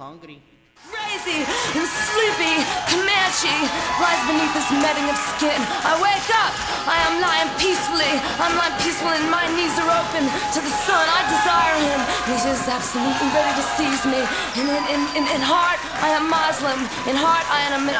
hungry. Crazy and sleepy, Comanche lies beneath this netting of skin. I wake up, I am lying peacefully. I'm lying peacefully and my knees are open to the sun. I desire him, and he's just absolutely ready to seize me. And in heart, I am Muslim. In heart, I am